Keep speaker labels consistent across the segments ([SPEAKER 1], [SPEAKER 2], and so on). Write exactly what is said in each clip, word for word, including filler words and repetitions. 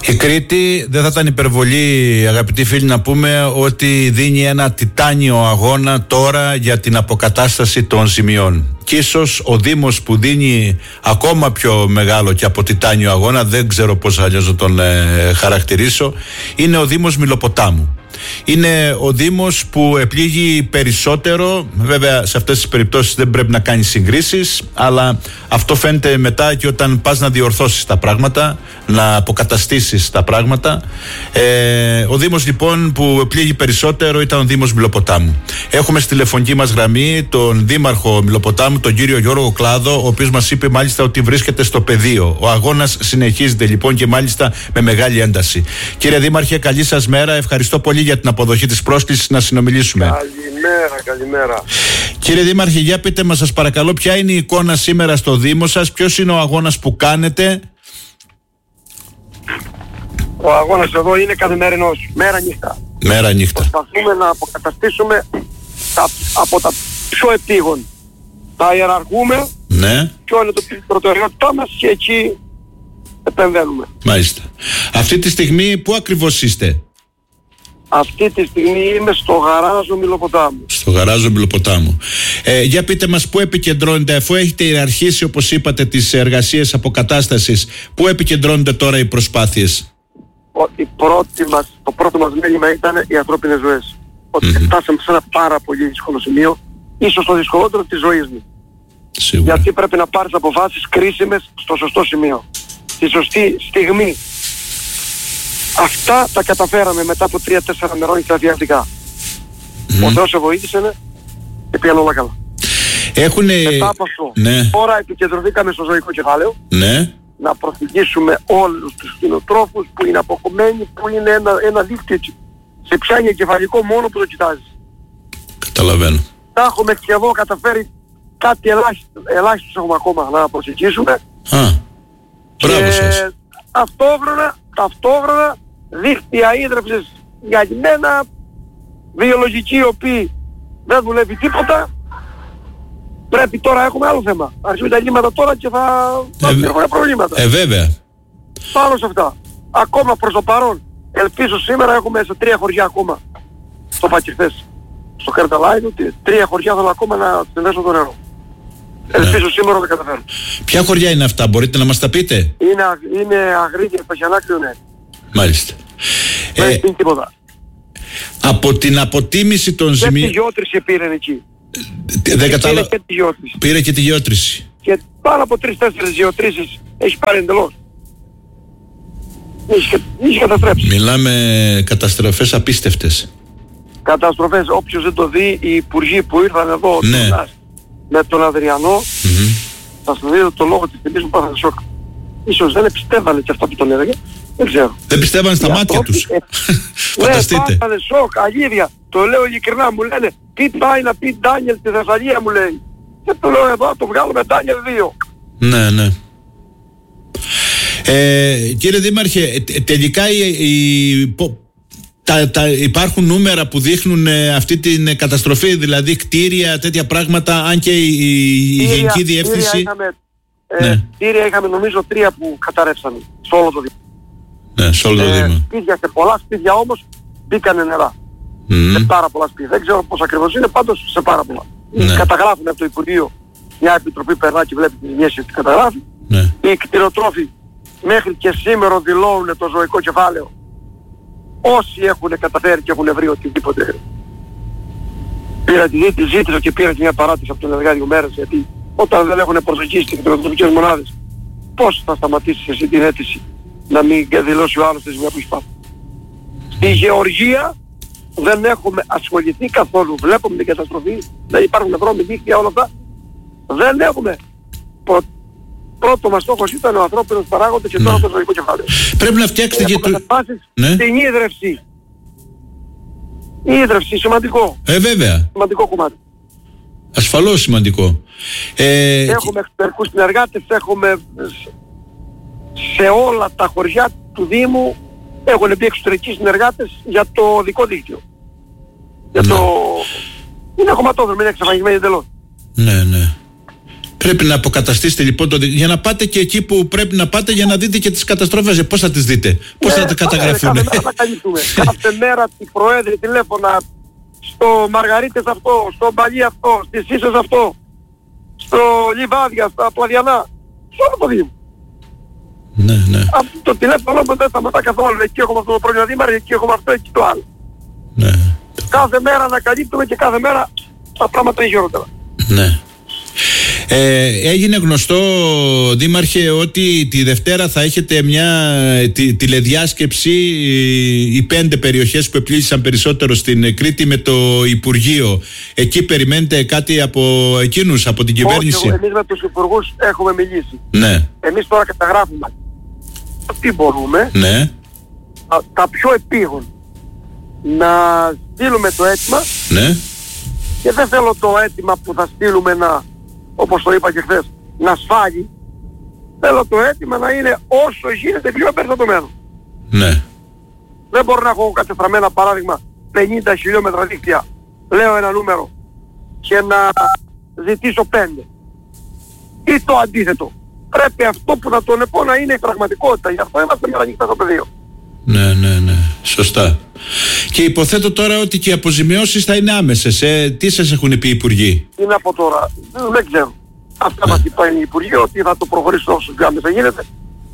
[SPEAKER 1] Η Κρήτη δεν θα ήταν υπερβολή, αγαπητοί φίλοι, να πούμε ότι δίνει ένα τιτάνιο αγώνα τώρα για την αποκατάσταση των ζημιών. Και ίσως ο Δήμος που δίνει ακόμα πιο μεγάλο και από τιτάνιο αγώνα, δεν ξέρω πώς αλλιώς να τον ε, χαρακτηρίσω, είναι ο Δήμος Μηλοποτάμου. Είναι ο Δήμος που επλήγει περισσότερο. Βέβαια σε αυτές τις περιπτώσεις δεν πρέπει να κάνει συγκρίσεις, αλλά αυτό φαίνεται μετά και όταν πας να διορθώσεις τα πράγματα, να αποκαταστήσεις τα πράγματα. ε, Ο Δήμος λοιπόν που επλήγει περισσότερο ήταν ο Δήμος Μηλοποτάμου. Έχουμε στη τηλεφωνική μας γραμμή τον Δήμαρχο Μηλοποτάμου, τον κύριο Γιώργο Κλάδο, ο οποίος μας είπε μάλιστα ότι βρίσκεται στο πεδίο. Ο αγώνας συνεχίζεται λοιπόν και μάλιστα με μεγάλη ένταση. Κύριε Δήμαρχε, καλή σας μέρα. Ευχαριστώ πολύ για την αποδοχή της πρόσκλησης να συνομιλήσουμε.
[SPEAKER 2] Καλημέρα, καλημέρα.
[SPEAKER 1] Κύριε Δήμαρχε, για πείτε μας σας παρακαλώ, ποια είναι η εικόνα σήμερα στο Δήμο σας, ποιος είναι ο αγώνας που κάνετε?
[SPEAKER 2] Ο αγώνας εδώ είναι καθημερινός, μέρα νύχτα.
[SPEAKER 1] Μέρα νύχτα.
[SPEAKER 2] Προσπαθούμε να αποκαταστήσουμε τα, από τα πιο επίγον. Τα ιεραρχούμε,
[SPEAKER 1] ναι.
[SPEAKER 2] Ποιο είναι το προτεραιότητά μας και εκεί επεμβαίνουμε.
[SPEAKER 1] Μάλιστα. Αυτή τη στιγμή πού ακριβώς είστε?
[SPEAKER 2] Αυτή τη στιγμή είμαι στο γαράζο Μηλοποτάμου.
[SPEAKER 1] Στο γαράζο Μηλοποτάμου. Ε, για πείτε μας πού επικεντρώνετε, αφού έχετε ιεραρχήσει όπως είπατε τις εργασίες αποκατάστασης, πού επικεντρώνετε τώρα οι προσπάθειες?
[SPEAKER 2] Ο, η πρώτη μας, το πρώτο μας μέλημα ήταν οι ανθρώπινες ζωές. Ότι mm-hmm. φτάσαμε σε ένα πάρα πολύ δύσκολο σημείο, ίσως το δυσκολότερο της ζωής μου.
[SPEAKER 1] Σίγουρα.
[SPEAKER 2] Γιατί πρέπει να πάρεις αποφάσεις κρίσιμες στο σωστό σημείο, στη σωστή στιγμή. Αυτά τα καταφέραμε μετά από τρία τέσσερα μερόνυχτα διαδικά. Mm. Ο Θεός σε βοήθησε και πήγαν όλα καλά.
[SPEAKER 1] Έχουνε...
[SPEAKER 2] Μετά από αυτό,
[SPEAKER 1] ναι.
[SPEAKER 2] Τώρα επικεντρωθήκαμε στο ζωικό κεφάλαιο.
[SPEAKER 1] Ναι.
[SPEAKER 2] Να προσεγγίσουμε όλους τους κτηνοτρόφους που είναι αποκομμένοι, που είναι ένα, ένα δίκτυο. Σε πιάνει εγκεφαλικό μόνο που το κοιτάζεις.
[SPEAKER 1] Καταλαβαίνω.
[SPEAKER 2] Τα έχουμε και εδώ καταφέρει κάτι ελάχιστο, ελάχιστος έχουμε ακόμα να προσεγγίσουμε.
[SPEAKER 1] Α, μπράβο σας.
[SPEAKER 2] Ταυτόχρονα, ταυτόχρονα δίκτυα ίδρυψης για μένα βιολογικοί, οι οποίοι δεν δουλεύει τίποτα. Πρέπει τώρα, έχουμε άλλο θέμα. Αρχίζουν τα λύματα τώρα και θα, θα
[SPEAKER 1] ε,
[SPEAKER 2] έχουν προβλήματα.
[SPEAKER 1] Ε, βέβαια.
[SPEAKER 2] Πάνω σε αυτά. Ακόμα προς το παρόν, ελπίζω σήμερα έχουμε σε τρία χωριά ακόμα. Στο Πακυρθές, στο Καρταλάινο, τρία χωριά θέλω ακόμα να συνδέσω το νερό. Ελπίζω σήμερα να καταφέρω.
[SPEAKER 1] Ποια χωριά είναι αυτά, μπορείτε να μας τα πείτε?
[SPEAKER 2] Είναι, είναι Αγρίδια, Παχιανάκλειο, ναι.
[SPEAKER 1] Μάλιστα.
[SPEAKER 2] Δεν ε, είναι τίποτα.
[SPEAKER 1] Από την αποτίμηση των ζημιών...
[SPEAKER 2] Και τη γεώτρηση πήρε εκεί.
[SPEAKER 1] Δεν κατάλαβα.
[SPEAKER 2] Πήρε και τη γεώτρηση.
[SPEAKER 1] Πήρε και τη γεώτρηση.
[SPEAKER 2] Και πάνω από τρεις-τέσσερις γεωτρήσεις έχει πάρει εντελώς. Είχε καταστρέψει.
[SPEAKER 1] Μιλάμε καταστροφές απίστευτες.
[SPEAKER 2] Καταστροφές, όποιος δεν το δει, οι υπουργοί που ήρθαν εδώ,
[SPEAKER 1] ναι.
[SPEAKER 2] τον, με τον Αδριανό,
[SPEAKER 1] mm-hmm.
[SPEAKER 2] θα σας δείτε το λόγο της τιμής μου πάθανε σοκ. Ίσως δεν πιστεύανε και αυτά που τον έλεγε. Δεν ξέρω.
[SPEAKER 1] Δεν πιστεύανε στα μάτια
[SPEAKER 2] ανθρώποι,
[SPEAKER 1] τους.
[SPEAKER 2] Ε,
[SPEAKER 1] Φανταστείτε.
[SPEAKER 2] Ναι, πάθανε σοκ, αλήθεια. Το λέω ειλικρινά, μου λένε τι πάει να πει Ντάνιελ στη Θεσσαλία, μου λέει. Και το λέω εδώ, το βγάλουμε Ντάνιελ δύο.
[SPEAKER 1] Ναι, ναι. Ε, κύριε Δήμαρχε, τελικά η, η, τα, τα, υπάρχουν νούμερα που δείχνουν ε, αυτή την καταστροφή, δηλαδή κτίρια, τέτοια πράγματα, αν και η, η Γενική Διεύθυνση...
[SPEAKER 2] Κτίρια είχαμε, ε, ναι. κτίρια είχαμε νομίζω τρία που καταρρεύσανε σε όλο το Δήμο.
[SPEAKER 1] Ναι, σε όλο το
[SPEAKER 2] ε,
[SPEAKER 1] Δήμο.
[SPEAKER 2] Σπίτια, σε πολλά σπίτια όμως μπήκανε νερά. Mm. Σε πάρα πολλά σπίτια. Δεν ξέρω πώς ακριβώς είναι, πάντως σε πάρα πολλά. Ναι. Καταγράφουν από το Υπουργείο, μια επιτροπή περνά και βλέπει τις ζημιές και τις καταγράφει.
[SPEAKER 1] Ναι.
[SPEAKER 2] Οι κτηνοτρόφοι μέχρι και σήμερα δηλώνουν το ζωικό κεφάλαιο. Όσοι έχουν καταφέρει και έχουν βρει οτιδήποτε. Πήρα τη ζήτησα και πήρα και μια παράτηση από τον εργά δύο μέρες, γιατί όταν δεν έχουν προσεγγίσει τις κτηνοτροφικές μονάδες, πώς θα σταματήσεις εσύ την αίτηση να μην δηλώσει ο άλλος τη ζημιά που έχει πάθει? Στη Γεωργία δεν έχουμε ασχοληθεί καθόλου. Βλέπουμε την καταστροφή, δεν υπάρχουν δρόμοι, δίκτυα, όλα αυτά. Δεν έχουμε. Προ... Πρώτο μας στόχος ήταν ο ανθρώπινος παράγοντας και τώρα ναι. το ζωικό κεφάλαιο.
[SPEAKER 1] Πρέπει να φτιάξετε και το...
[SPEAKER 2] Ναι. Στην ίδρυυση. Η ίδρυυση, σημαντικό.
[SPEAKER 1] Ε, βέβαια.
[SPEAKER 2] Σημαντικό κομμάτι.
[SPEAKER 1] Ασφαλώς σημαντικό. Ε...
[SPEAKER 2] Έχουμε εξωτερικούς συνεργάτες, έχουμε σε όλα τα χωριά του Δήμου έχουν μπει εξωτερικοί συνεργάτες για το δικό δίκτυο. Για ναι. το... Είναι χωματόδρομο, είναι εξαφανισμένοι εντελώς.
[SPEAKER 1] Ναι, ναι. Πρέπει να αποκαταστήσετε λοιπόν το, για να πάτε και εκεί που πρέπει να πάτε για να δείτε και τις καταστροφές. Πώς θα τις δείτε, πώς ναι, θα τα καταγραφούν.
[SPEAKER 2] Κάθε μέρα θα καλύπτουμε. Κάθε μέρα τη Προέδρη τηλέφωνα στο Μαργαρίτες αυτό, στο Μπαλί αυτό, στις Ίσες αυτό, στο Λιβάδια, στα Πλαδιανά, σε όλο το Δήμο.
[SPEAKER 1] Ναι, ναι.
[SPEAKER 2] Αυτό το τηλέφωνο μου δεν σταματά καθόλου. Εκεί έχουμε αυτό το πρόβλημα δήμαρχο, εκεί έχουμε αυτό, εκεί το άλλο.
[SPEAKER 1] Ναι.
[SPEAKER 2] Κάθε μέρα να καλύπτουμε και κάθε μέρα τα πράγματα είναι χειρότερα. Ναι.
[SPEAKER 1] Ε, έγινε γνωστό, Δήμαρχε, ότι τη Δευτέρα θα έχετε μια τη, τηλεδιάσκεψη, οι πέντε περιοχές που επλήγησαν περισσότερο στην Κρήτη με το Υπουργείο. Εκεί περιμένετε κάτι από εκείνους, από την κυβέρνηση?
[SPEAKER 2] Όχι, εμείς με τους υπουργούς έχουμε μιλήσει.
[SPEAKER 1] Ναι.
[SPEAKER 2] Εμείς τώρα καταγράφουμε τι μπορούμε,
[SPEAKER 1] ναι.
[SPEAKER 2] τα, τα πιο επίγον, να στείλουμε το αίτημα,
[SPEAKER 1] ναι.
[SPEAKER 2] Και δεν θέλω το αίτημα που θα στείλουμε να, όπως το είπα και χθες, να σφάγει. Θέλω το αίτημα να είναι όσο γίνεται πιο εμπεριστατωμένο.
[SPEAKER 1] Ναι.
[SPEAKER 2] Δεν μπορώ να έχω κατεστραμμένα, παράδειγμα, πενήντα χιλιόμετρα δίκτυα, λέω ένα νούμερο, και να ζητήσω πέντε. Ή το αντίθετο. Πρέπει αυτό που θα τον πω να είναι η πραγματικότητα. Γι' αυτό είμαστε με ανοιχτά στο πεδίο.
[SPEAKER 1] Ναι, ναι, ναι. Σωστά. Και υποθέτω τώρα ότι και οι αποζημιώσεις θα είναι άμεσες. Ε. Τι σας έχουν πει οι υπουργοί?
[SPEAKER 2] Τι να πω τώρα, δεν ξέρω. Αυτά μας είπαν οι υπουργοί, ότι θα το προχωρήσουν όσο πιο άμεσα γίνεται.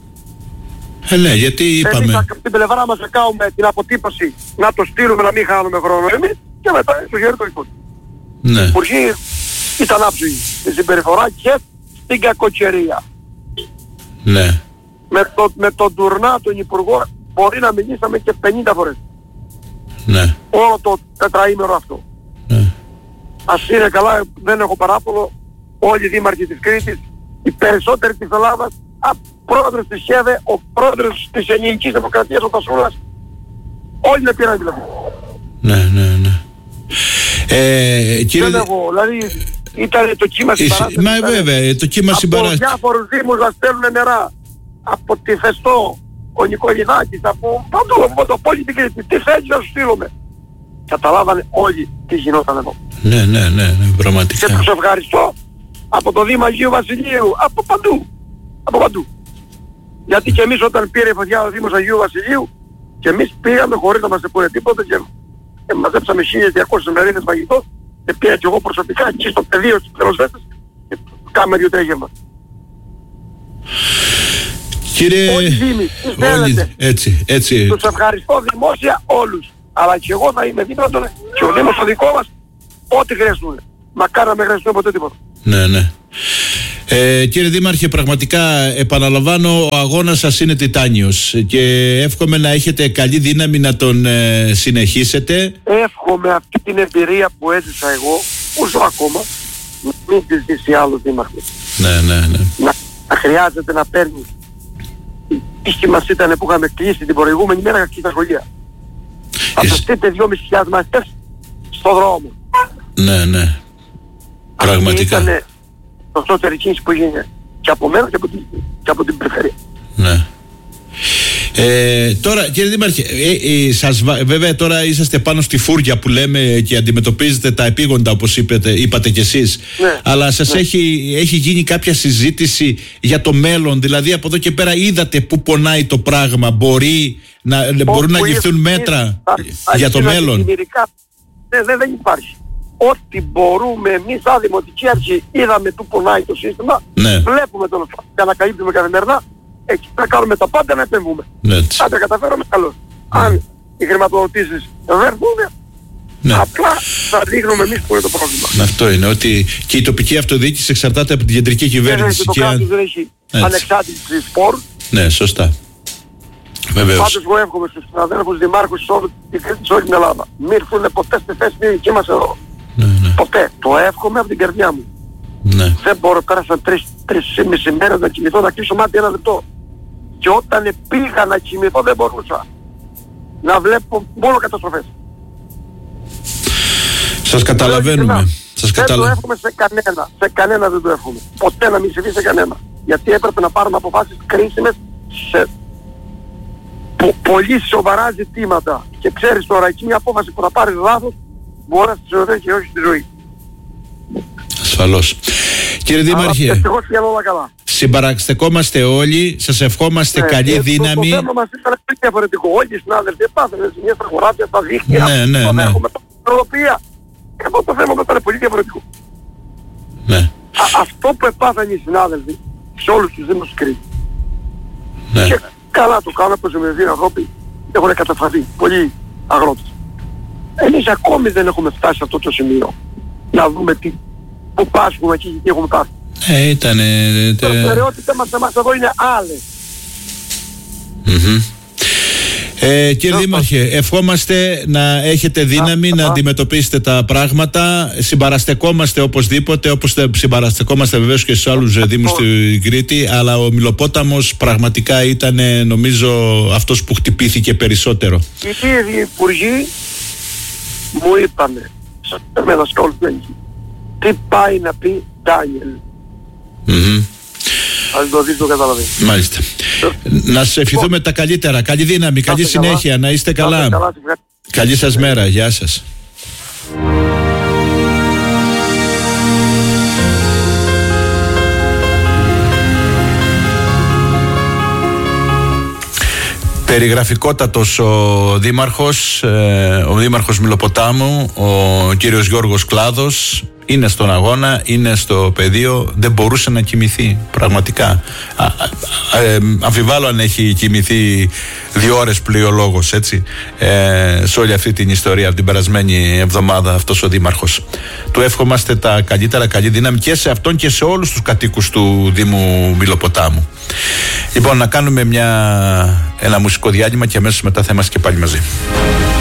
[SPEAKER 1] Ε, ναι, γιατί είπαμε.
[SPEAKER 2] Εμείς από την πλευρά μας θα κάνουμε την αποτύπωση, να το στείλουμε, να μην χάνουμε χρόνο εμείς, και μετά στο χέρι το υπουργείο.
[SPEAKER 1] Ναι.
[SPEAKER 2] Οι υπουργοί ήταν άψογοι στη συμπεριφορά και στην κακοκαιρία.
[SPEAKER 1] Ναι.
[SPEAKER 2] Με, το, με τον Τουρνά, τον υπουργό, μπορεί να μιλήσαμε και πενήντα φορές.
[SPEAKER 1] Ναι.
[SPEAKER 2] Όλο το τετραήμερο αυτό.
[SPEAKER 1] Ναι.
[SPEAKER 2] Ας είναι καλά, δεν έχω παράπονο, όλοι οι δήμαρχοι της Κρήτης, οι περισσότεροι της Ελλάδας, ο πρόεδρος της ΧΕΔΕ, ο πρόεδρος της Ελληνικής Δημοκρατίας, ο Τασούλας, όλοι με πήραν δηλαδή.
[SPEAKER 1] Ναι, ναι, ναι. Ε, κύριε...
[SPEAKER 2] Δεν έχω, δηλαδή ήταν το κύμα συμπαράσταση.
[SPEAKER 1] Μα βέβαια, το κύμα συμπαράσταση.
[SPEAKER 2] Από διάφορους δήμους να στέλνουν νερά, από τη Φεστό, ο Νικολιδάκης, από παντού, από το πόλη, τι θέλει να σου στείλουμε. Καταλάβανε όλοι τι γινόταν εδώ.
[SPEAKER 1] Ναι, ναι, ναι, ναι, πραγματικά.
[SPEAKER 2] Και τους ευχαριστώ από το Δήμα Αγίου Βασιλείου, από παντού, από παντού. Γιατί και εμείς όταν πήρε η φωτιά ο Δήμος Αγίου Βασιλείου, και εμείς πήγαμε χωρίς να μας πούνε τίποτα και, και μαζέψαμε χίλιες διακόσιες μερίδες φαγητό, και πήγα και εγώ προσωπικά εκεί στο πεδίο στους πυροσβέστες και κάνουμε δύο τρέγευμα.
[SPEAKER 1] Κύριε...
[SPEAKER 2] Όλοι οι Δήμοι, τι θέλετε.
[SPEAKER 1] Έτσι, έτσι.
[SPEAKER 2] Τους ευχαριστώ δημόσια όλους. Αλλά και εγώ θα είμαι δίπλα των και ο Δήμος ο δικό μας, ό,τι χρειαστούν. Μακάρι να μην χρειαστούν ποτέ τίποτα.
[SPEAKER 1] Ναι, ναι. Ε, κύριε Δήμαρχε, πραγματικά επαναλαμβάνω, ο αγώνας σας είναι τιτάνιος και εύχομαι να έχετε καλή δύναμη να τον ε, συνεχίσετε.
[SPEAKER 2] Εύχομαι αυτή την εμπειρία που έζησα εγώ, που ζω ακόμα, μην τη ζήσει άλλος δήμαρχος.
[SPEAKER 1] Ναι, ναι, ναι.
[SPEAKER 2] Να, να χρειάζεται να παίρνει. Η τύχη μας ήταν που είχαμε κλείσει την προηγούμενη μέρα και τα σχολεία. Φανταστείτε δυόμισι χιλιάδες μαθητές στον δρόμο.
[SPEAKER 1] Ναι, ναι. Πραγματικά.
[SPEAKER 2] Αυτή ήταν το σώτερη κίνηση που έγινε και από μένα και από την, και από την περιφέρεια.
[SPEAKER 1] Ναι. Ε, τώρα κύριε Δήμαρχε, ε, ε, σας, βέβαια τώρα είσαστε πάνω στη φούρια που λέμε και αντιμετωπίζετε τα επίγοντα όπως είπατε, είπατε κι εσείς,
[SPEAKER 2] ναι,
[SPEAKER 1] αλλά σας
[SPEAKER 2] ναι.
[SPEAKER 1] έχει, έχει γίνει κάποια συζήτηση για το μέλλον, δηλαδή από εδώ και πέρα είδατε που πονάει το πράγμα, μπορεί να, μπορούν να ληφθούν μέτρα α, για το μέλλον?
[SPEAKER 2] Δεν, δεν, δεν υπάρχει. Ό,τι μπορούμε εμείς σαν Δημοτική Αρχή, είδαμε του πονάει το σύστημα,
[SPEAKER 1] ναι.
[SPEAKER 2] Βλέπουμε τον και ανακαλύπτουμε καθημερινά, εκεί θα κάνουμε τα πάντα να επεμβούμε.
[SPEAKER 1] Ναι.
[SPEAKER 2] Αν τα καταφέρουμε, καλώς. Ναι. Αν οι χρηματοδοτήσεις δεν έρθουν, ναι. Απλά θα δείχνουμε εμείς που είναι το πρόβλημα.
[SPEAKER 1] Αυτό είναι, ότι και η τοπική αυτοδιοίκηση εξαρτάται από την κεντρική κυβέρνηση.
[SPEAKER 2] Και το κράτος δεν έχει ανεξάρτητη σπορ.
[SPEAKER 1] Ναι, σωστά. Βεβαίως.
[SPEAKER 2] Πάντως εγώ εύχομαι στους συναδέλφους δημάρχους σε όλη την Ελλάδα. Μην έρθουν ποτέ στη θέση δική μας εδώ.
[SPEAKER 1] Ναι, ναι.
[SPEAKER 2] Ποτέ. Το εύχομαι από την καρδιά μου.
[SPEAKER 1] Ναι.
[SPEAKER 2] Δεν μπορώ, πέρασαν τρεις, τρεις ή μισή μέρες να κοιμηθώ, να κλείσω μάτι ένα λεπτό. Και όταν πήγα να κοιμηθώ δεν μπορούσα. Να βλέπω μόνο καταστροφές.
[SPEAKER 1] Σας καταλαβαίνουμε. Σας
[SPEAKER 2] δεν
[SPEAKER 1] καταλα...
[SPEAKER 2] το εύχομαι σε κανένα. Σε κανένα δεν το εύχομαι. Ποτέ να μην συμβεί σε κανένα. Γιατί έπρεπε να πάρουμε αποφάσεις κρίσιμες σε πο- πολύ σοβαρά ζητήματα. Και ξέρεις τώρα, εκεί μια απόφαση που θα πάρεις λάθος μπορεί να στη ζωή και όχι στη ζωή.
[SPEAKER 1] Ασφαλώς. Κύριε Δήμαρχε,
[SPEAKER 2] ευτυχώς πήγαν όλα καλά.
[SPEAKER 1] συμπαραστεκόμαστε όλοι, σας ευχόμαστε
[SPEAKER 2] Ναι,
[SPEAKER 1] καλή
[SPEAKER 2] ε,
[SPEAKER 1] δύναμη.
[SPEAKER 2] Το, το θέμα μας ήταν πολύ διαφορετικό. Όλοι οι συνάδελφοι πάθανε μια στα χωράφια, στα δίχτυα.
[SPEAKER 1] Ναι, ναι,
[SPEAKER 2] τον
[SPEAKER 1] ναι.
[SPEAKER 2] έχουμε την οτροπία. Και αυτό το θέμα μας ήταν πολύ διαφορετικό.
[SPEAKER 1] Ναι,
[SPEAKER 2] Α, αυτό που επάθανε οι συνάδελφοι σε όλους τους Δήμους της Κρήτης.
[SPEAKER 1] ναι.
[SPEAKER 2] Και καλά το κάνουν, πως οι ανθρώποι έχουν καταφαθεί. Πολλοί αγρότες. Εμείς ακόμη δεν έχουμε φτάσει σε αυτό το σημείο. Να δούμε τι, που πάσχουμε και τι έχουμε πάθει.
[SPEAKER 1] Ε, ήτανε...
[SPEAKER 2] Η προτεραιότητα μας εμάς εδώ είναι άλλες.
[SPEAKER 1] Mm-hmm. Ε, κύριε Δήμαρχε, ευχόμαστε να έχετε δύναμη να αντιμετωπίσετε τα πράγματα. Συμπαραστεκόμαστε οπωσδήποτε, όπως συμπαραστεκόμαστε βεβαίως και στους άλλους δήμους στην Κρήτη, αλλά ο Μηλοπόταμος πραγματικά ήταν, νομίζω, αυτός που χτυπήθηκε περισσότερο.
[SPEAKER 2] Οι ίδιοι υπουργοί μου είπανε, με δασκόλους τι πάει να πει Ντάνιελ.
[SPEAKER 1] Mm-hmm.
[SPEAKER 2] Αν το δεις το καταλαβαίνει.
[SPEAKER 1] Μάλιστα. Να σας ευχηθούμε τα καλύτερα. Καλή δύναμη, καλή συνέχεια, να είστε καλά. Καλή σας μέρα, γεια σας. Περιγραφικότατος ο Δήμαρχος, ο Δήμαρχος Μηλοποτάμου, ο κύριος Γιώργος Κλάδος. Είναι στον αγώνα, είναι στο πεδίο, δεν μπορούσε να κοιμηθεί πραγματικά. Α, α, ε, αμφιβάλλω αν έχει κοιμηθεί δύο ώρες πλοιολόγος, έτσι, ε, σε όλη αυτή την ιστορία από την περασμένη εβδομάδα αυτός ο Δήμαρχος. Του εύχομαστε τα καλύτερα, καλή δύναμη και σε αυτόν και σε όλους τους κατοίκους του Δήμου Μηλοποτάμου. Λοιπόν, να κάνουμε μια, ένα μουσικό διάλειμμα και αμέσως μετά θα είμαστε και πάλι μαζί.